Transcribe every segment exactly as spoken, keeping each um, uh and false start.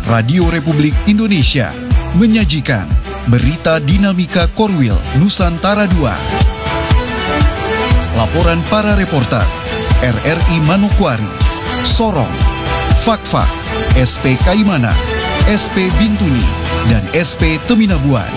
Radio Republik Indonesia menyajikan Berita Dinamika Korwil Nusantara dua. Laporan para reporter R R I Manokwari, Sorong, Fakfak, S P Kaimana, S P Bintuni, dan S P Teminabuan.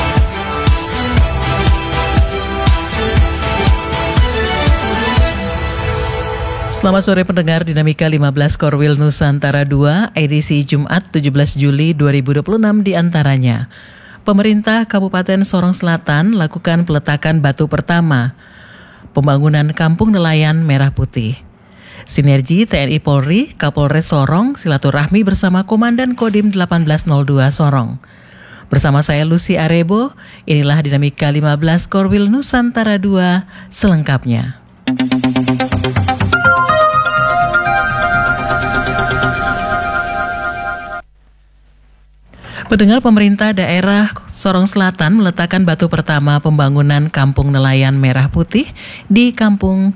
Selamat sore pendengar Dinamika lima belas Korwil Nusantara dua, edisi Jumat tujuh belas Juli dua ribu dua puluh enam diantaranya. Pemerintah Kabupaten Sorong Selatan lakukan peletakan batu pertama pembangunan Kampung Nelayan Merah Putih. Sinergi T N I Polri, Kapolres Sorong, silaturahmi bersama Komandan Kodim delapan belas nol dua Sorong. Bersama saya Lucy Arebo, inilah Dinamika lima belas Korwil Nusantara dua selengkapnya. Pendengar, pemerintah daerah Sorong Selatan meletakkan batu pertama pembangunan Kampung Nelayan Merah Putih di Kampung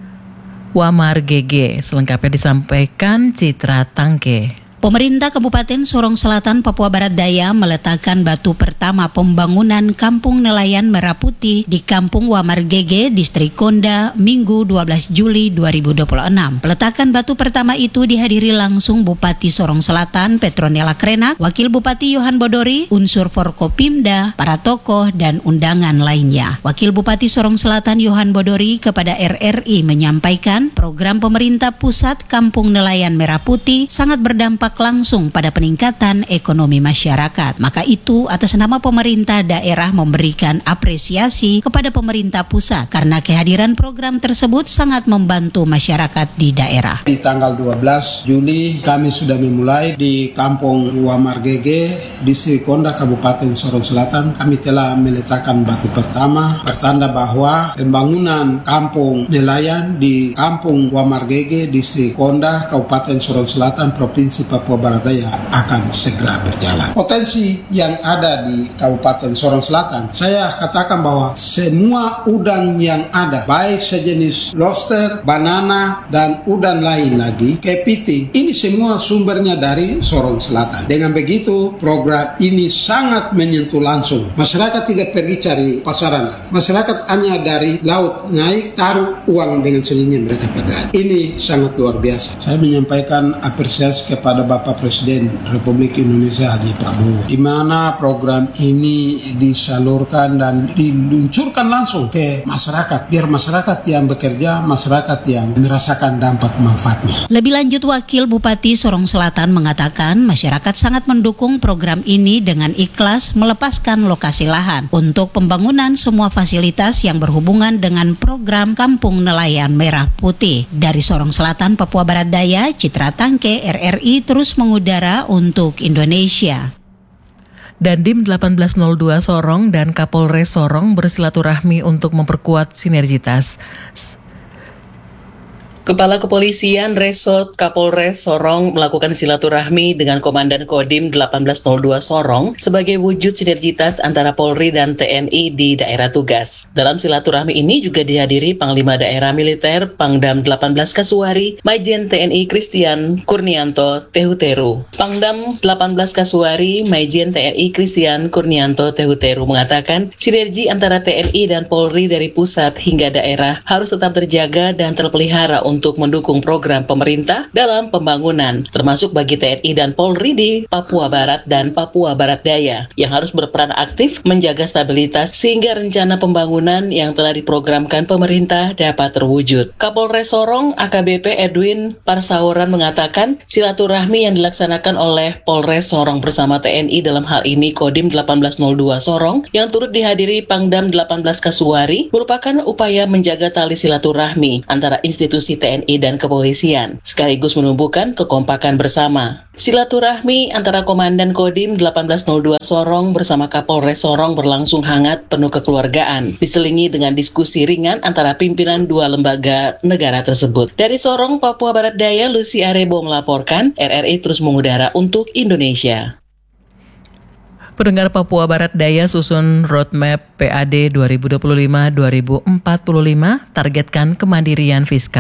Wamar G G. Selengkapnya disampaikan Citra Tangke. Pemerintah Kabupaten Sorong Selatan, Papua Barat Daya meletakkan batu pertama pembangunan Kampung Nelayan Merah Putih di Kampung Wamar G G, Distrik Konda, Minggu dua belas Juli dua ribu dua puluh enam. Peletakan batu pertama itu dihadiri langsung Bupati Sorong Selatan, Petronella Krenak, Wakil Bupati Yohan Bodori, unsur Forkopimda, para tokoh, dan undangan lainnya. Wakil Bupati Sorong Selatan Yohan Bodori kepada R R I menyampaikan program pemerintah pusat Kampung Nelayan Merah Putih sangat berdampak langsung pada peningkatan ekonomi masyarakat. Maka itu atas nama pemerintah daerah memberikan apresiasi kepada pemerintah pusat karena kehadiran program tersebut sangat membantu masyarakat di daerah. Di tanggal dua belas Juli kami sudah memulai di Kampung Wamar G G, Distrik Konda, Kabupaten Sorong Selatan. Kami telah meletakkan batu pertama, pertanda bahwa pembangunan kampung nelayan di Kampung Wamar G G, Distrik Konda, Kabupaten Sorong Selatan, Provinsi Papua Barat Daya akan segera berjalan. Potensi yang ada di Kabupaten Sorong Selatan, saya katakan bahwa semua udang yang ada, baik sejenis lobster, banana, dan udang lain lagi, kepiting, ini semua sumbernya dari Sorong Selatan. Dengan begitu, program ini sangat menyentuh langsung. Masyarakat tidak pergi cari pasaran lagi. Masyarakat hanya dari laut naik, taruh uang dengan sendirinya mereka pegang. Ini sangat luar biasa. Saya menyampaikan apresiasi kepada Bapak Presiden Republik Indonesia Haji Prabowo, di mana program ini disalurkan dan diluncurkan langsung ke masyarakat, biar masyarakat yang bekerja, masyarakat yang merasakan dampak manfaatnya. Lebih lanjut, Wakil Bupati Sorong Selatan mengatakan masyarakat sangat mendukung program ini dengan ikhlas melepaskan lokasi lahan untuk pembangunan semua fasilitas yang berhubungan dengan program Kampung Nelayan Merah Putih. Dari Sorong Selatan, Papua Barat Daya, Citra Tangke, R R I terus mengudara untuk Indonesia. Dandim delapan belas nol dua Sorong dan Kapolres Sorong bersilaturahmi untuk memperkuat sinergitas. Kepala Kepolisian Resort Kapolres Sorong melakukan silaturahmi dengan Komandan Kodim delapan belas nol dua Sorong sebagai wujud sinergitas antara Polri dan T N I di daerah tugas. Dalam silaturahmi ini juga dihadiri Panglima Daerah Militer Pangdam delapan belas Kasuari, Maijen T N I Christian Kurnianto Tehuteru. Pangdam delapan belas Kasuari, Maijen T N I Christian Kurnianto Tehuteru mengatakan sinergi antara T N I dan Polri dari pusat hingga daerah harus tetap terjaga dan terpelihara untuk untuk mendukung program pemerintah dalam pembangunan, termasuk bagi T N I dan Polri di Papua Barat dan Papua Barat Daya, yang harus berperan aktif menjaga stabilitas sehingga rencana pembangunan yang telah diprogramkan pemerintah dapat terwujud. Kapolres Sorong A K B P Edwin Parsauran mengatakan silaturahmi yang dilaksanakan oleh Polres Sorong bersama T N I dalam hal ini Kodim delapan belas nol dua Sorong yang turut dihadiri Pangdam delapan belas Kasuari merupakan upaya menjaga tali silaturahmi antara institusi T N I dan kepolisian, sekaligus menumbuhkan kekompakan bersama. Silaturahmi antara Komandan Kodim delapan belas nol dua Sorong bersama Kapolres Sorong berlangsung hangat penuh kekeluargaan, diselingi dengan diskusi ringan antara pimpinan dua lembaga negara tersebut. Dari Sorong, Papua Barat Daya, Lucy Arebo melaporkan, R R I terus mengudara untuk Indonesia. Pendengar, Papua Barat Daya susun roadmap P A D dua ribu dua puluh lima sampai dua ribu empat puluh lima targetkan kemandirian fiskal.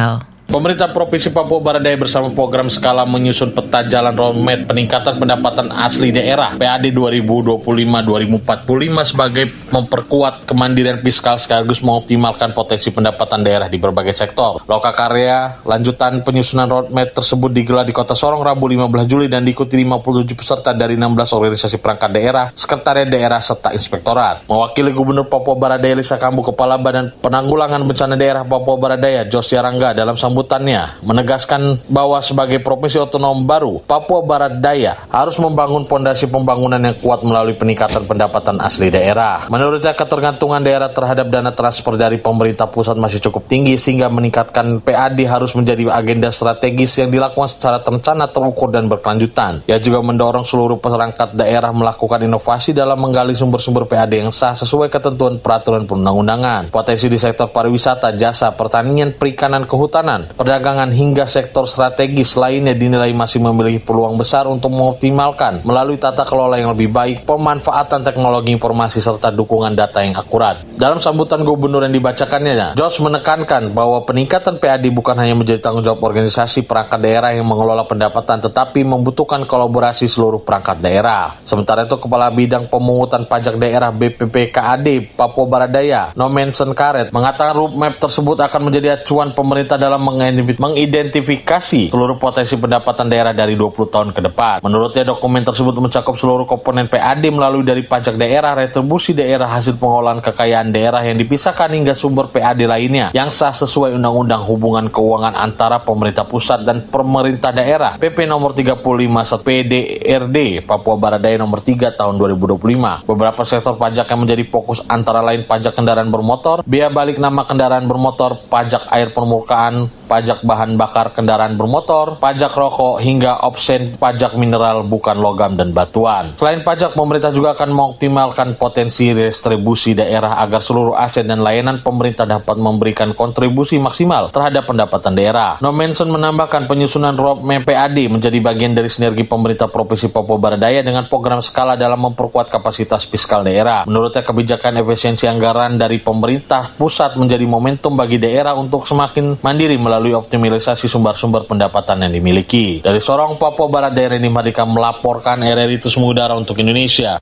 Pemerintah Provinsi Papua Barat Daya bersama program skala menyusun peta jalan roadmap peningkatan pendapatan asli daerah P A D dua ribu dua puluh lima sampai dua ribu empat puluh lima sebagai memperkuat kemandirian fiskal sekaligus mengoptimalkan potensi pendapatan daerah di berbagai sektor. Lokakarya lanjutan penyusunan roadmap tersebut digelar di Kota Sorong Rabu lima belas Juli dan diikuti lima puluh tujuh peserta dari enam belas organisasi perangkat daerah, sekretariat daerah serta inspektorat. Mewakili Gubernur Papua Barat Daya Lisa Kambu, Kepala Badan Penanggulangan Bencana Daerah Papua Barat Daya Jos Yarangga dalam sambutannya menegaskan bahwa sebagai provinsi otonom baru, Papua Barat Daya harus membangun pondasi pembangunan yang kuat melalui peningkatan pendapatan asli daerah. Menurutnya, ketergantungan daerah terhadap dana transfer dari pemerintah pusat masih cukup tinggi sehingga meningkatkan P A D harus menjadi agenda strategis yang dilakukan secara terencana, terukur, dan berkelanjutan. Ia juga mendorong seluruh perangkat daerah melakukan inovasi dalam menggali sumber-sumber P A D yang sah sesuai ketentuan peraturan perundang-undangan. Potensi di sektor pariwisata, jasa, pertanian, perikanan, kehutanan, perdagangan hingga sektor strategis lainnya dinilai masih memiliki peluang besar untuk mengoptimalkan melalui tata kelola yang lebih baik, pemanfaatan teknologi informasi serta dukungan data yang akurat. Dalam sambutan gubernur yang dibacakannya, Jos menekankan bahwa peningkatan P A D bukan hanya menjadi tanggung jawab organisasi perangkat daerah yang mengelola pendapatan, tetapi membutuhkan kolaborasi seluruh perangkat daerah. Sementara itu, Kepala Bidang Pemungutan Pajak Daerah B P P K A D Papua Barat Daya Nomensen Karet mengatakan roadmap tersebut akan menjadi acuan pemerintah dalam mengidentifikasi seluruh potensi pendapatan daerah dari dua puluh tahun ke depan. Menurutnya, dokumen tersebut mencakup seluruh komponen P A D melalui dari pajak daerah, retribusi daerah, hasil pengolahan kekayaan daerah yang dipisahkan hingga sumber P A D lainnya yang sah sesuai Undang-Undang Hubungan Keuangan antara pemerintah pusat dan pemerintah daerah P P nomor tiga puluh lima P D R D Papua Barat Daya nomor tiga tahun dua ribu dua puluh lima. Beberapa sektor pajak yang menjadi fokus antara lain pajak kendaraan bermotor, biaya balik nama kendaraan bermotor, pajak air permukaan, pajak bahan bakar kendaraan bermotor, pajak rokok, hingga opsen pajak mineral bukan logam dan batuan. Selain pajak, pemerintah juga akan mengoptimalkan potensi distribusi daerah agar seluruh aset dan layanan pemerintah dapat memberikan kontribusi maksimal terhadap pendapatan daerah. Nomensen menambahkan penyusunan roadmap P A D menjadi bagian dari sinergi pemerintah Provinsi Papua Barat Daya dengan program skala dalam memperkuat kapasitas fiskal daerah. Menurutnya, kebijakan efisiensi anggaran dari pemerintah pusat menjadi momentum bagi daerah untuk semakin mandiri melalui optimalisasi sumber-sumber pendapatan yang dimiliki. Dari Sorong, Papua Barat Daya, Reni Mardika melaporkan R R I Tusmu Udara untuk Indonesia.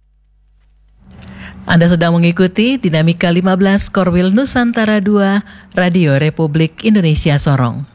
Anda sedang mengikuti Dinamika lima belas Korwil Nusantara dua, Radio Republik Indonesia Sorong.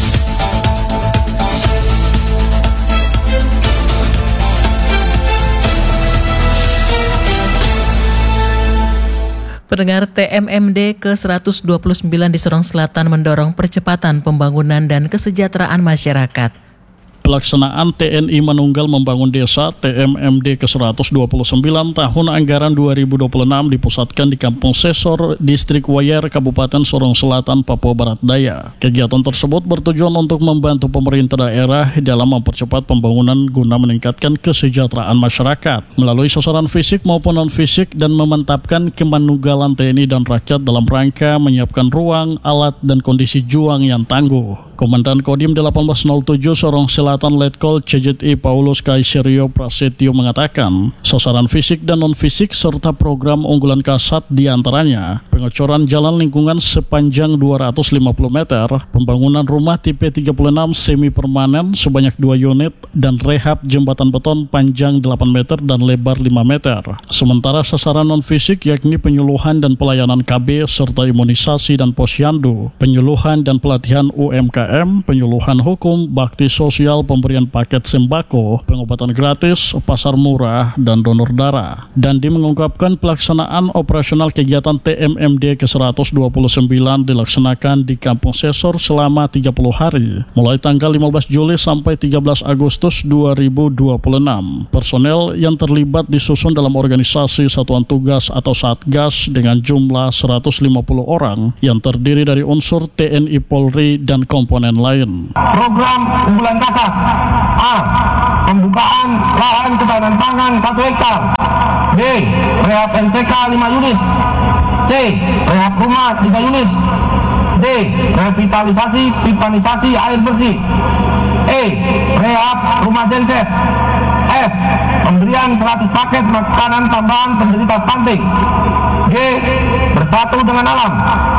Pendengar, T M M D ke seratus dua puluh sembilan di Sorong Selatan mendorong percepatan pembangunan dan kesejahteraan masyarakat. Pelaksanaan T N I Manunggal Membangun Desa T M M D ke seratus dua puluh sembilan tahun anggaran dua ribu dua puluh enam dipusatkan di Kampung Sesor, Distrik Wayer, Kabupaten Sorong Selatan, Papua Barat Daya. Kegiatan tersebut bertujuan untuk membantu pemerintah daerah dalam mempercepat pembangunan guna meningkatkan kesejahteraan masyarakat melalui sasaran fisik maupun non-fisik dan memantapkan kemanunggalan T N I dan rakyat dalam rangka menyiapkan ruang, alat, dan kondisi juang yang tangguh. Komandan Kodim delapan belas nol tujuh Sorong Selatan Letkol C J I Paulus Kaiserio Prasetyo mengatakan, sasaran fisik dan non-fisik serta program unggulan Kasat diantaranya pengecoran jalan lingkungan sepanjang dua ratus lima puluh meter, pembangunan rumah tipe tiga puluh enam semi permanen sebanyak dua unit, dan rehab jembatan beton panjang delapan meter dan lebar lima meter. Sementara sasaran non-fisik yakni penyuluhan dan pelayanan K B serta imunisasi dan posyandu, penyuluhan dan pelatihan U M K M, penyuluhan hukum, bakti sosial, pemberian paket sembako, pengobatan gratis, pasar murah, dan donor darah. Dandi mengungkapkan pelaksanaan operasional kegiatan T M M D ke seratus dua puluh sembilan dilaksanakan di Kampung Sesor selama tiga puluh hari, mulai tanggal lima belas Juli sampai tiga belas Agustus dua ribu dua puluh enam. Personel yang terlibat disusun dalam organisasi satuan tugas atau Satgas dengan jumlah seratus lima puluh orang yang terdiri dari unsur T N I Polri dan komponen lain. Program unggulan Kasat A. Pembukaan lahan ketahanan pangan satu hektar. B. Rehab N C K lima unit. C. Rehab rumah tiga unit. D. Revitalisasi pipanisasi air bersih. E. Rehab rumah genset. F. Pemberian seratus paket makanan tambahan penderita stunting. G. Bersatu dengan alam.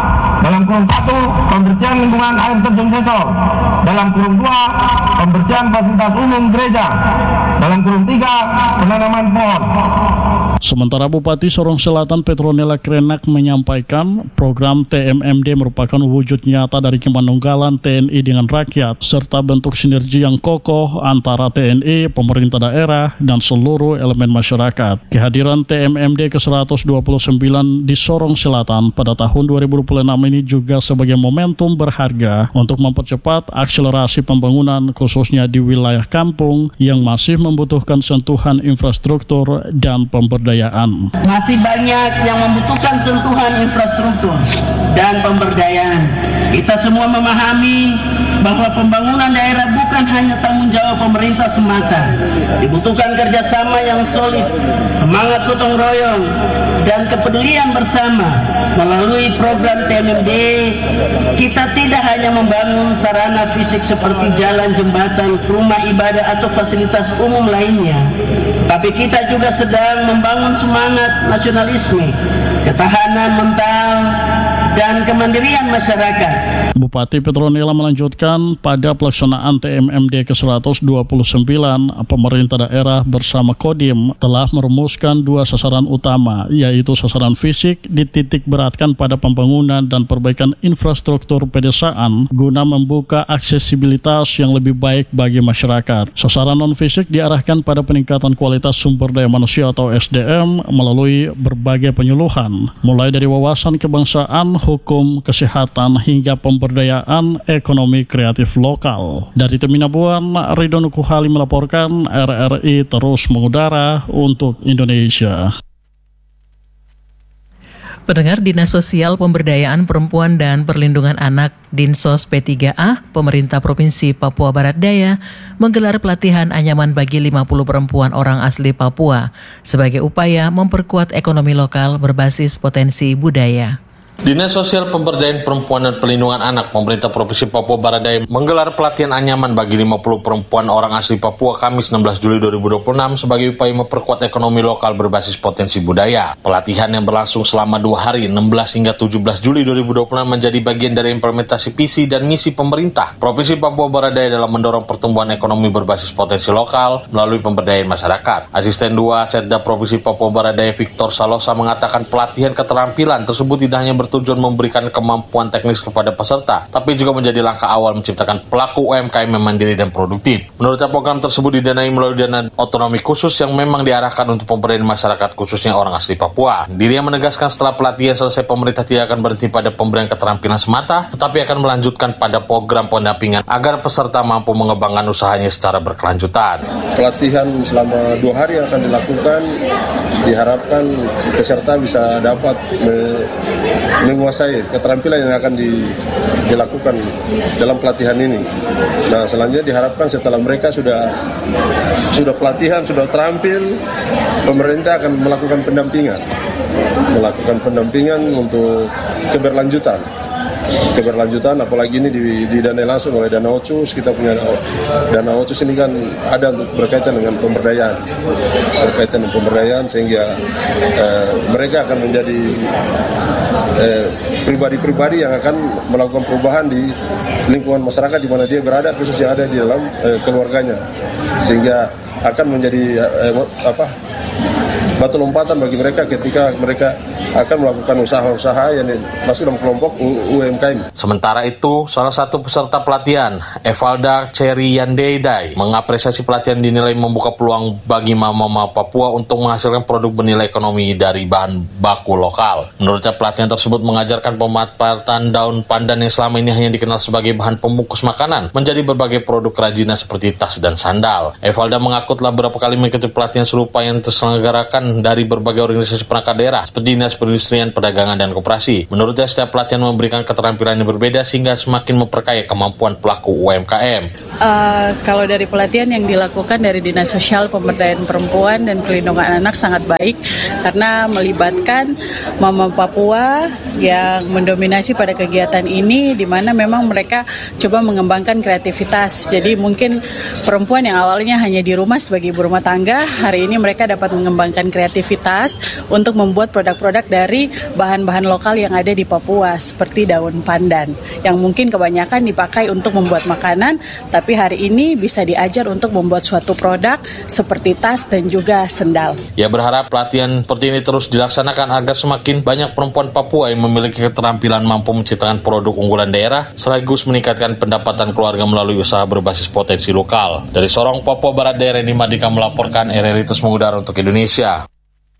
Dalam kurung satu, pembersihan lingkungan air terjun Sesor. Dalam kurung dua, pembersihan fasilitas umum gereja. Dalam kurung tiga, penanaman pohon. Sementara Bupati Sorong Selatan Petronella Krenak menyampaikan program T M M D merupakan wujud nyata dari kemanunggalan T N I dengan rakyat serta bentuk sinergi yang kokoh antara T N I, pemerintah daerah, dan seluruh elemen masyarakat. Kehadiran T M M D ke seratus dua puluh sembilan di Sorong Selatan pada tahun dua ribu dua puluh enam ini juga sebagai momentum berharga untuk mempercepat akselerasi pembangunan khususnya di wilayah kampung yang masih membutuhkan sentuhan infrastruktur dan pemberdayaan. Masih banyak yang membutuhkan sentuhan infrastruktur dan pemberdayaan. Kita semua memahami bahwa pembangunan daerah bukan hanya tanggung jawab pemerintah semata. Dibutuhkan kerjasama yang solid, semangat gotong royong, dan kepedulian bersama. Melalui program T M M D, kita tidak hanya membangun sarana fisik seperti jalan, jembatan, rumah ibadah, atau fasilitas umum lainnya, tapi kita juga sedang membangun semangat nasionalisme, ketahanan mental, dan kemandirian masyarakat. Bupati Petronella melanjutkan pada pelaksanaan T M M D ke seratus dua puluh sembilan, pemerintah daerah bersama Kodim telah merumuskan dua sasaran utama, yaitu sasaran fisik dititik beratkan pada pembangunan dan perbaikan infrastruktur pedesaan guna membuka aksesibilitas yang lebih baik bagi masyarakat. Sasaran non-fisik diarahkan pada peningkatan kualitas sumber daya manusia atau S D M melalui berbagai penyuluhan, mulai dari wawasan kebangsaan, hukum, kesehatan, hingga pemberdayaan ekonomi kreatif lokal. Dari Teminabuan, Ridho Nukuhali melaporkan. R R I terus mengudara untuk Indonesia. Pendengar, Dinas Sosial Pemberdayaan Perempuan dan Perlindungan Anak Dinsos P tiga A, Pemerintah Provinsi Papua Barat Daya, menggelar pelatihan anyaman bagi lima puluh perempuan orang asli Papua sebagai upaya memperkuat ekonomi lokal berbasis potensi budaya. Dinas Sosial Pemberdayaan Perempuan dan Perlindungan Anak Pemerintah Provinsi Papua Barat Daya menggelar pelatihan anyaman bagi lima puluh perempuan orang asli Papua Kamis enam belas Juli dua ribu dua puluh enam sebagai upaya memperkuat ekonomi lokal berbasis potensi budaya. Pelatihan yang berlangsung selama dua hari enam belas hingga tujuh belas Juli dua ribu dua puluh enam menjadi bagian dari implementasi visi dan misi pemerintah Provinsi Papua Barat Daya dalam mendorong pertumbuhan ekonomi berbasis potensi lokal melalui pemberdayaan masyarakat. Asisten dua Setda Provinsi Papua Barat Daya Victor Salosa mengatakan pelatihan keterampilan tersebut tidak hanya bertujuan memberikan kemampuan teknis kepada peserta, tapi juga menjadi langkah awal menciptakan pelaku U M K M yang mandiri dan produktif. Menurutnya program tersebut didanai melalui dana otonomi khusus yang memang diarahkan untuk pemberdayaan masyarakat khususnya orang asli Papua. Dirinya menegaskan setelah pelatihan selesai pemerintah tidak akan berhenti pada pemberian keterampilan semata, tetapi akan melanjutkan pada program pendampingan agar peserta mampu mengembangkan usahanya secara berkelanjutan. Pelatihan selama dua hari yang akan dilakukan diharapkan peserta bisa dapat me- menguasai keterampilan yang akan di, dilakukan dalam pelatihan ini. Nah, selanjutnya diharapkan setelah mereka sudah sudah pelatihan, sudah terampil, pemerintah akan melakukan pendampingan, melakukan pendampingan untuk keberlanjutan. keberlanjutan apalagi ini didanai langsung oleh Dana Otsus. Kita punya Dana Otsus ini kan ada untuk berkaitan dengan pemberdayaan berkaitan dengan pemberdayaan sehingga eh, mereka akan menjadi eh, pribadi-pribadi yang akan melakukan perubahan di lingkungan masyarakat di mana dia berada, khusus yang ada di dalam eh, keluarganya, sehingga akan menjadi eh, apa batu lompatan bagi mereka ketika mereka akan melakukan usaha-usaha yang masuk dalam kelompok U M K M. Sementara itu, salah satu peserta pelatihan, Evalda Ceriyandedai, mengapresiasi pelatihan dinilai membuka peluang bagi mama-mama Papua untuk menghasilkan produk bernilai ekonomi dari bahan baku lokal. Menurutnya, pelatihan tersebut mengajarkan pemanfaatan daun pandan yang selama ini hanya dikenal sebagai bahan pembungkus makanan menjadi berbagai produk kerajinan seperti tas dan sandal. Evalda mengaku telah beberapa kali mengikuti pelatihan serupa yang terselenggarakan dari berbagai organisasi perangkat daerah seperti Dinas Perindustrian, Perdagangan, dan Koperasi. Menurutnya, setiap pelatihan memberikan keterampilan yang berbeda sehingga semakin memperkaya kemampuan pelaku U M K M. Uh, kalau dari pelatihan yang dilakukan dari Dinas Sosial Pemberdayaan Perempuan dan Perlindungan Anak sangat baik karena melibatkan mama Papua yang mendominasi pada kegiatan ini, di mana memang mereka coba mengembangkan kreativitas. Jadi mungkin perempuan yang awalnya hanya di rumah sebagai ibu rumah tangga, hari ini mereka dapat mengembangkan kreativitas untuk membuat produk-produk dari bahan-bahan lokal yang ada di Papua, seperti daun pandan, yang mungkin kebanyakan dipakai untuk membuat makanan, tapi hari ini bisa diajar untuk membuat suatu produk seperti tas dan juga sendal. Ia berharap pelatihan seperti ini terus dilaksanakan agar semakin banyak perempuan Papua yang memiliki keterampilan mampu menciptakan produk unggulan daerah, sekaligus meningkatkan pendapatan keluarga melalui usaha berbasis potensi lokal. Dari Sorong, Papua Barat Daya, Reni Mardika melaporkan, R R I terus mengudara untuk Indonesia.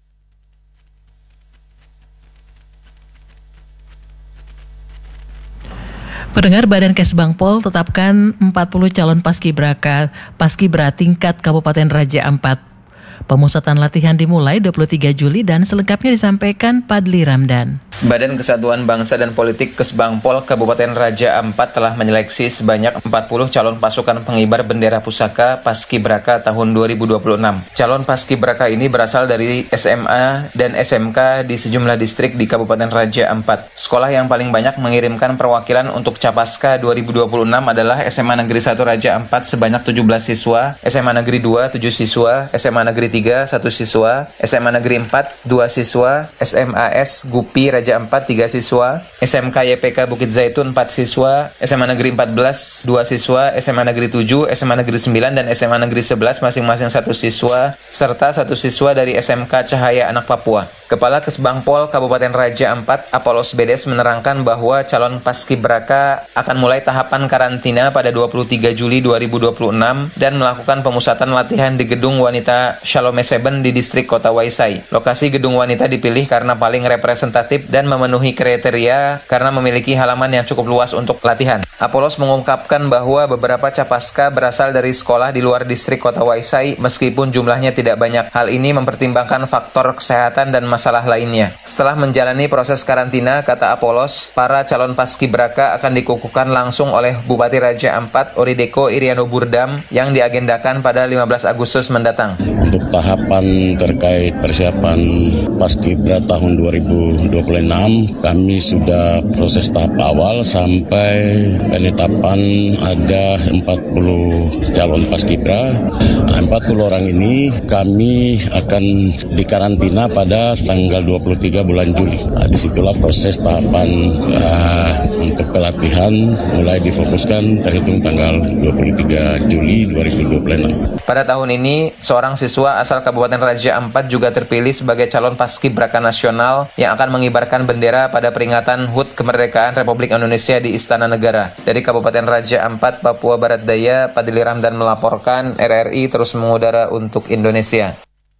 Pendengar, Badan Kesbangpol tetapkan empat puluh calon paskibraka paskibra tingkat Kabupaten Raja Ampat. Pemusatan latihan dimulai dua puluh tiga Juli dan selengkapnya disampaikan Padli Ramdan. Badan Kesatuan Bangsa dan Politik Kesbangpol Kabupaten Raja Ampat telah menyeleksi sebanyak empat puluh calon pasukan pengibar bendera pusaka Paskibraka tahun dua ribu dua puluh enam. Calon Paskibraka ini berasal dari S M A dan S M K di sejumlah distrik di Kabupaten Raja Ampat. Sekolah yang paling banyak mengirimkan perwakilan untuk Capaska dua ribu dua puluh enam adalah S M A Negeri satu Raja Ampat sebanyak tujuh belas siswa, S M A Negeri dua tujuh siswa, S M A Negeri tiga satu siswa, S M A Negeri empat dua siswa, S M A S Gupi Raja empat tiga siswa, S M K Y P K Bukit Zaitun empat siswa, S M A Negeri empat belas dua siswa, S M A Negeri tujuh, S M A Negeri sembilan, dan S M A Negeri sebelas masing-masing satu siswa, serta satu siswa dari S M K Cahaya Anak Papua. Kepala Kesbangpol Kabupaten Raja Ampat, Apolos Bedes, menerangkan bahwa calon paskibraka akan mulai tahapan karantina pada dua puluh tiga Juli dua ribu dua puluh enam dan melakukan pemusatan latihan di Gedung Wanita Shalome Seben di distrik Kota Waisai. Lokasi Gedung Wanita dipilih karena paling representatif dan memenuhi kriteria karena memiliki halaman yang cukup luas untuk latihan. Apolos mengungkapkan bahwa beberapa capaska berasal dari sekolah di luar distrik Kota Waisai meskipun jumlahnya tidak banyak. Hal ini mempertimbangkan faktor kesehatan dan masalah lainnya. Setelah menjalani proses karantina, kata Apolos, para calon paskibraka akan dikukuhkan langsung oleh Bupati Raja Ampat Orideko Iriano Burdam yang diagendakan pada lima belas Agustus mendatang. Untuk tahapan terkait persiapan Paskibra tahun dua ribu dua puluh enam, kami sudah proses tahap awal sampai penetapan ada empat puluh calon Paskibra. empat puluh orang ini kami akan dikarantina pada tanggal dua puluh tiga bulan Juli. Nah, disitulah proses tahapan uh, untuk pelatihan mulai difokuskan terhitung tanggal dua puluh tiga Juli dua ribu dua puluh enam. Pada tahun ini, seorang siswa asal Kabupaten Raja Ampat juga terpilih sebagai calon paskibraka nasional yang akan mengibarkan bendera pada peringatan H U T Kemerdekaan Republik Indonesia di Istana Negara. Dari Kabupaten Raja Ampat, Papua Barat Daya, Padli Ramdan melaporkan, R R I terus mengudara untuk Indonesia.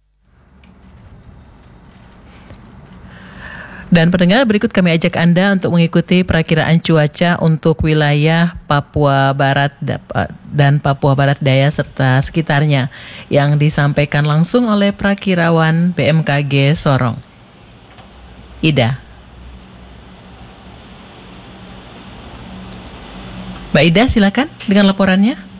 Dan pendengar, berikut kami ajak Anda untuk mengikuti perakiraan cuaca untuk wilayah Papua Barat dan Papua Barat Daya serta sekitarnya yang disampaikan langsung oleh Prakirawan B M K G Sorong. Ida. Mbak Ida, silakan dengan laporannya.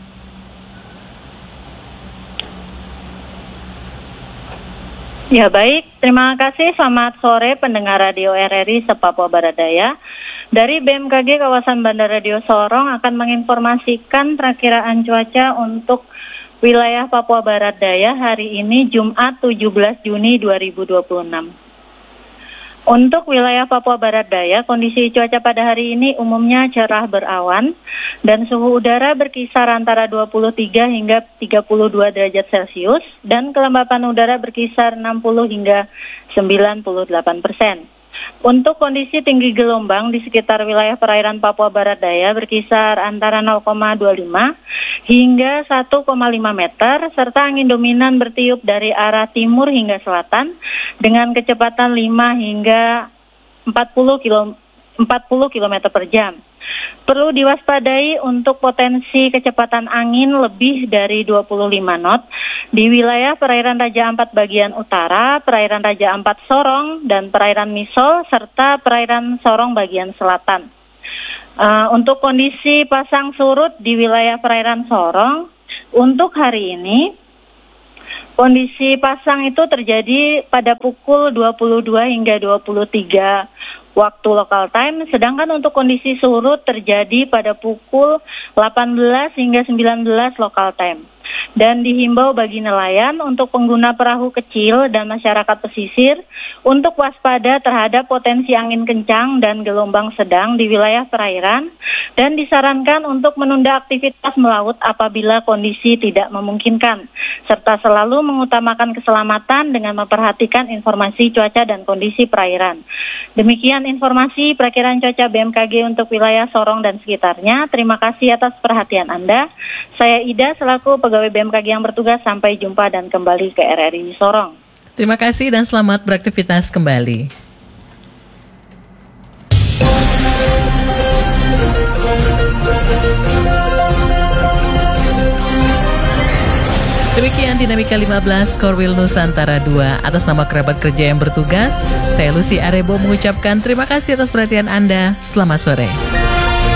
Ya baik, terima kasih. Selamat sore pendengar Radio R R I se-Papua Barat Daya. Dari B M K G kawasan Bandar Radio Sorong akan menginformasikan perakiraan cuaca untuk wilayah Papua Barat Daya hari ini Jumat tujuh belas Juni dua ribu dua puluh enam. Untuk wilayah Papua Barat Daya, kondisi cuaca pada hari ini umumnya cerah berawan dan suhu udara berkisar antara dua puluh tiga hingga tiga puluh dua derajat Celcius dan kelembapan udara berkisar enam puluh hingga sembilan puluh delapan persen. Untuk kondisi tinggi gelombang di sekitar wilayah perairan Papua Barat Daya berkisar antara nol koma dua lima hingga satu koma lima meter, serta angin dominan bertiup dari arah timur hingga selatan dengan kecepatan lima hingga empat puluh kilometer per jam. Perlu diwaspadai untuk potensi kecepatan angin lebih dari dua puluh lima knot di wilayah perairan Raja Ampat bagian utara, perairan Raja Ampat Sorong, dan perairan Misol, serta perairan Sorong bagian selatan. Uh, untuk kondisi pasang surut di wilayah perairan Sorong, untuk hari ini, kondisi pasang itu terjadi pada pukul dua puluh dua hingga dua puluh tiga waktu local time, sedangkan untuk kondisi surut terjadi pada pukul delapan belas hingga sembilan belas local time. dan dihimbau bagi nelayan untuk pengguna perahu kecil dan masyarakat pesisir untuk waspada terhadap potensi angin kencang dan gelombang sedang di wilayah perairan dan disarankan untuk menunda aktivitas melaut apabila kondisi tidak memungkinkan, serta selalu mengutamakan keselamatan dengan memperhatikan informasi cuaca dan kondisi perairan. Demikian informasi perakiraan cuaca B M K G untuk wilayah Sorong dan sekitarnya. Terima kasih atas perhatian Anda. Saya Ida selaku pegawai B M K G yang bertugas. Sampai jumpa dan kembali ke R R I Sorong. Terima kasih dan selamat beraktivitas kembali. Demikian Dinamika lima belas Korwil Nusantara dua. Atas nama kerabat kerja yang bertugas, saya Lucy Arebo mengucapkan terima kasih atas perhatian Anda. Selamat sore.